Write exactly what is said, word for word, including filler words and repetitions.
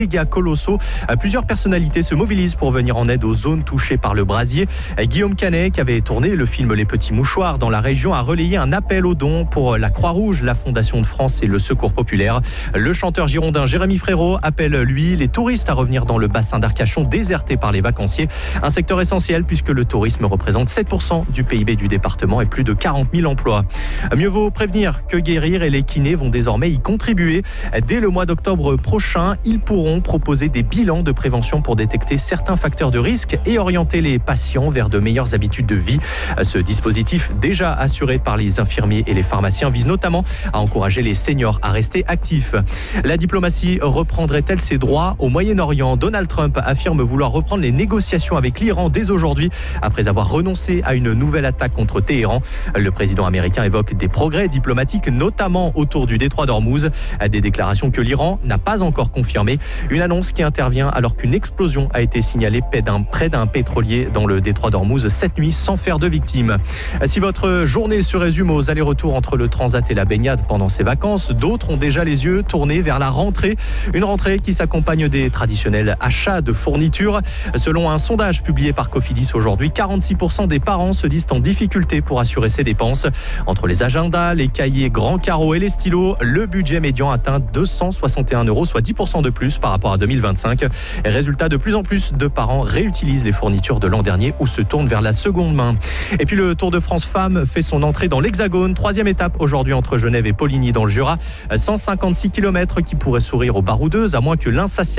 dégâts colossaux. Plusieurs personnalités se mobilisent pour venir en aide aux zones touchées par le brasier. Guillaume Canet, qui avait tourné le film Les Petits Mouchoirs dans la région, a relayé un appel aux dons pour la Croix-Rouge, la Fondation de France et le Secours populaire. Le chanteur girondin Jérémy Frérot appelle, lui, les touristes à revenir dans le bassin d'Arcachon déserté par les vacanciers. Un secteur essentiel puisque le tourisme représente sept pour cent du P I B du département et plus de quarante mille emplois. Mieux vaut prévenir que guérir et les kinés vont désormais y contribuer. Dès le mois d'octobre prochain, ils pourront proposer des bilans de prévention pour détecter certains facteurs de risque et orienter les patients vers de meilleures habitudes de vie. Ce dispositif, déjà assuré par les infirmiers et les pharmaciens, vise notamment à encourager les seniors à rester actifs. La diplomatie reprendrait-elle ses droits au Moyen-Orient ? Donald Trump affirme vouloir reprendre les négociations avec l'Iran dès aujourd'hui, après avoir renoncé à une nouvelle attaque contre Téhéran. Le président américain évoque des progrès diplomatiques, notamment autour du détroit d'Ormuz, des déclarations que l'Iran n'a pas encore confirmées. Une annonce qui intervient alors qu'une explosion a été signalée près d'un, près d'un pétrolier dans le détroit d'Ormuz cette nuit sans faire de victimes. Si votre journée se résume aux allers-retours entre le transat et la baignade pendant ces vacances, d'autres ont déjà les yeux tournés vers la rentrée. Une rentrée qui s'accompagne des traditionnels achats de fournitures. Selon un sondage publié par Cofidis aujourd'hui, quarante-six pour cent des parents se disent en difficulté pour assurer ces dépenses. Entre les agendas, les cahiers grands carreaux et les stylos, le budget médian atteint deux cent soixante et un euros, soit dix pour cent de plus par rapport à deux mille vingt-cinq. Résultat, de plus en plus de parents réutilisent les fournitures de l'an dernier ou se tournent vers la seconde main. Et puis le Tour de France Femmes fait son entrée dans l'Hexagone. Troisième étape aujourd'hui entre Genève et Poligny dans le Jura. cent cinquante-six kilomètres qui pourraient sourire aux baroudeuses, à moins que l'insatiable